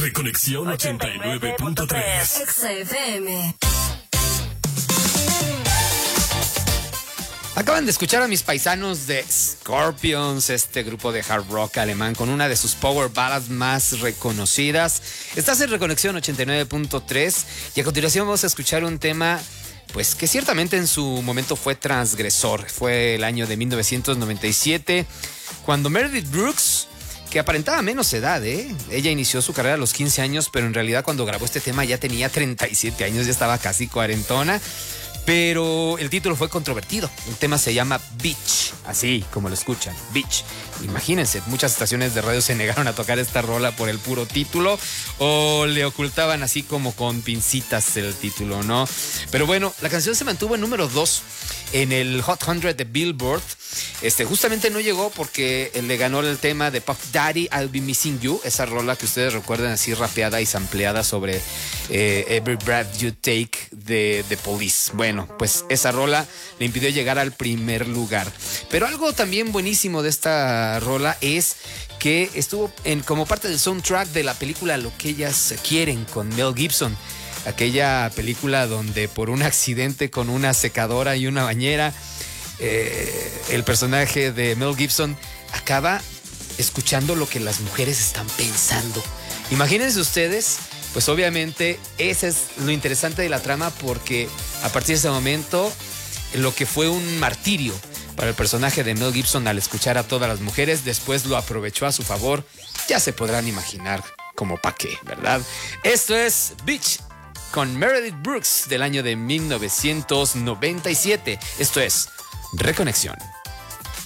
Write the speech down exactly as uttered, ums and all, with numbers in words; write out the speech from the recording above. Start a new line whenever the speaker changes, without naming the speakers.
Reconexión ochenta y nueve punto tres.
X F M.
Acaban de escuchar a mis paisanos de Scorpions, este grupo de hard rock alemán con una de sus power ballads más reconocidas. Estás en Reconexión ochenta y nueve punto tres y a continuación vamos a escuchar un tema pues que ciertamente en su momento fue transgresor. Fue el año de mil novecientos noventa y siete cuando Meredith Brooks, que aparentaba menos edad, ¿eh? Ella inició su carrera a los quince años, pero en realidad cuando grabó este tema ya tenía treinta y siete años, ya estaba casi cuarentona. Pero el título fue controvertido. El tema se llama Bitch, así como lo escuchan, Bitch. Imagínense, muchas estaciones de radio se negaron a tocar esta rola por el puro título o le ocultaban así como con pincitas el título, ¿no? Pero bueno, la canción se mantuvo en número dos en el Hot cien de Billboard. Este, justamente no llegó porque le ganó el tema de Puff Daddy, I'll Be Missing You, esa rola que ustedes recuerdan así rapeada y sampleada sobre eh, Every Breath You Take de The Police. Bueno, pues esa rola le impidió llegar al primer lugar. Pero algo también buenísimo de esta rola es que estuvo en, como parte del soundtrack de la película Lo que ellas quieren con Mel Gibson. Aquella película donde por un accidente con una secadora y una bañera, eh, el personaje de Mel Gibson acaba escuchando lo que las mujeres están pensando. Imagínense ustedes, pues obviamente ese es lo interesante de la trama, porque a partir de ese momento lo que fue un martirio para el personaje de Mel Gibson al escuchar a todas las mujeres, después lo aprovechó a su favor. Ya se podrán imaginar como pa' qué, ¿verdad? Esto es Bitch con Meredith Brooks del año de mil novecientos noventa y siete. Esto es Reconexión.